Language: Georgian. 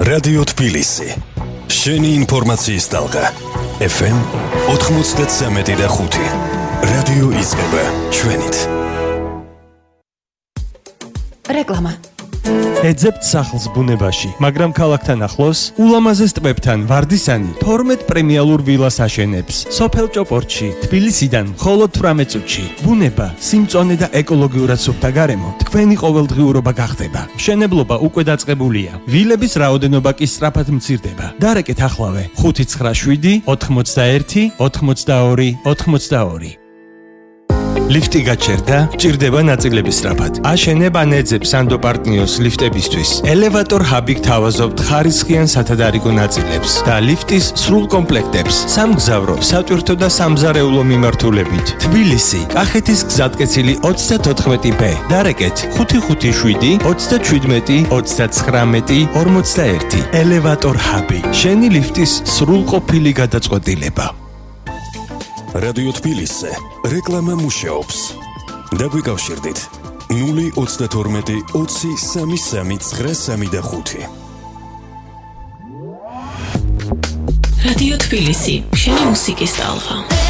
რადიო თბილისი. შენი ინფორმაციის ტალღა. FM 93.5. რადიო იწყება ჩვენით. რეკლამა. ეძებთ სახლს ბუნებაში, მაგრამ ქალაქთან ახლოს ულამაზეს ტბებთან ვარდისანი 12 პრემიალურ ვილას აშენებს. სოფელ ჭოპორტში, თბილისიდან მხოლოდ 18 წუთში. ბუნება, სიმწონე და ეკოლოგიურად სუფთა გარემო თქვენი ყოველდღიურობა გახდება. მშენებლობა უკვე დაწყებულია. ვილების რაოდენობა კი სწრაფად მცირდება. დარეკეთ ახლავე 597 81 82 82. ლიფტი გაჩერდა, ჭირდება ნაწილების სწრაფად. აშენებ ან ეძებ სანდო პარტნიოს ლიფტებისთვის. ელევატორ ჰაბი გთავაზობთ ხარისხიან სათადარიგო ნაწილებს და ლიფტის სრულ კომპლექტებს. სამგზავრო, სატვირთო და სამზარეულო მიმართულებით. თბილისი, კახეთის გზატკეცილი 34B. დარეკეთ 557 37 39 41. ელევატორ ჰაბი. შენი ლიფტის სრულყოფილი გადაწყვეტილება. რადიო თბილისზე რეკლამა მუშაობს. დაგვიკავშირდით 032 20 33 935. რადიო თბილისი, შენი მუსიკის ტალღა.